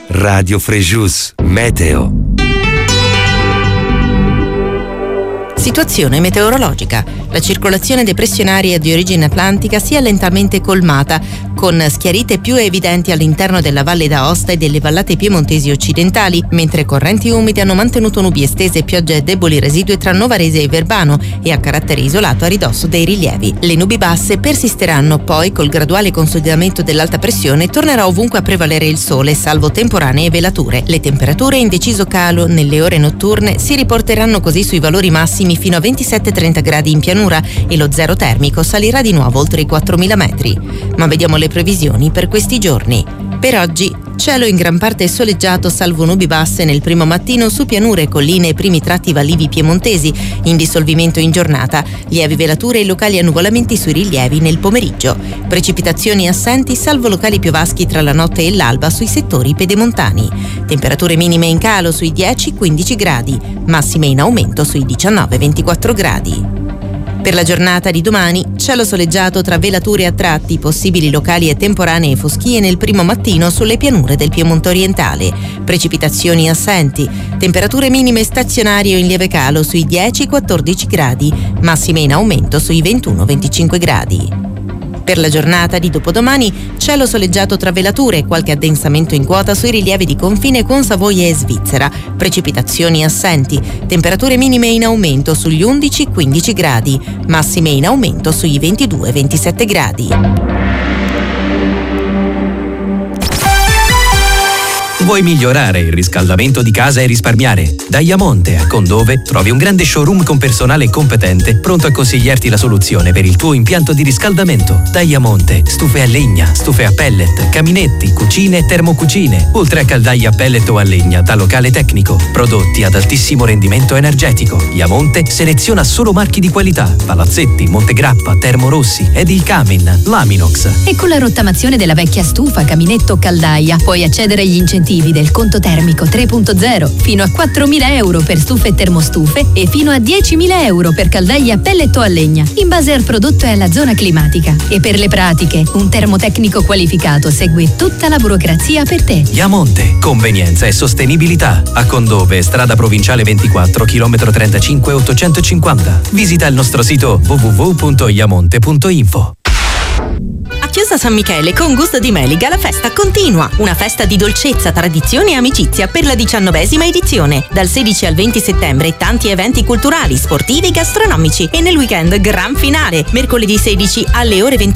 Radio Frejus Meteo. Situazione meteorologica. La circolazione depressionaria di origine atlantica si è lentamente colmata, con schiarite più evidenti all'interno della Valle d'Aosta e delle vallate piemontesi occidentali, mentre correnti umide hanno mantenuto nubi estese, piogge e deboli residui tra Novarese e Verbano e a carattere isolato a ridosso dei rilievi. Le nubi basse persisteranno, poi col graduale consolidamento dell'alta pressione tornerà ovunque a prevalere il sole, salvo temporanee velature. Le temperature in deciso calo nelle ore notturne si riporteranno così sui valori massimi fino a 27-30 gradi in pianura e lo zero termico salirà di nuovo oltre i 4.000 metri. Ma vediamo le previsioni per questi giorni. Per oggi, cielo in gran parte soleggiato salvo nubi basse nel primo mattino su pianure, colline e primi tratti vallivi piemontesi, in dissolvimento in giornata, lievi velature e locali annuvolamenti sui rilievi nel pomeriggio. Precipitazioni assenti salvo locali piovaschi tra la notte e l'alba sui settori pedemontani. Temperature minime in calo sui 10-15 gradi, massime in aumento sui 19-24 gradi. Per la giornata di domani, cielo soleggiato tra velature a tratti, possibili locali e temporanee foschie nel primo mattino sulle pianure del Piemonte orientale. Precipitazioni assenti, temperature minime stazionarie o in lieve calo sui 10-14 gradi, massime in aumento sui 21-25 gradi. Per la giornata di dopodomani, cielo soleggiato tra velature e qualche addensamento in quota sui rilievi di confine con Savoia e Svizzera. Precipitazioni assenti, temperature minime in aumento sugli 11-15 gradi, massime in aumento sui 22-27 gradi. Vuoi migliorare il riscaldamento di casa e risparmiare? Da Iamonte a Condove trovi un grande showroom con personale competente pronto a consigliarti la soluzione per il tuo impianto di riscaldamento. Da Iamonte, stufe a legna, stufe a pellet, caminetti, cucine e termocucine, oltre a caldaie a pellet o a legna da locale tecnico. Prodotti ad altissimo rendimento energetico. Iamonte seleziona solo marchi di qualità: Palazzetti, Montegrappa, Termorossi, Edil Camin, Laminox. E con la rottamazione della vecchia stufa, caminetto o caldaia puoi accedere agli incentivi del conto termico 3.0 fino a 4.000 euro per stufe e termostufe e fino a 10.000 euro per caldaie a pellet o a legna, in base al prodotto e alla zona climatica. E per le pratiche, un termotecnico qualificato segue tutta la burocrazia per te. Iamonte, convenienza e sostenibilità. A Condove, strada provinciale 24, chilometro 35 850. Visita il nostro sito www.iamonte.info. A Chiesa San Michele con Gusto di Meliga la festa continua. Una festa di dolcezza, tradizione e amicizia per la 19ª edizione. Dal 16 al 20 settembre tanti eventi culturali, sportivi, gastronomici e nel weekend gran finale. Mercoledì 16 alle ore 21